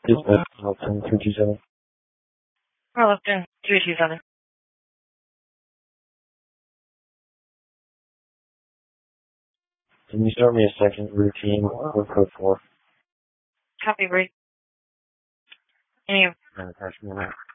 Dispatch, 10327. Lipton, 327. Can you start me a second routine with code 4? Copy, Bree. Any Attachment.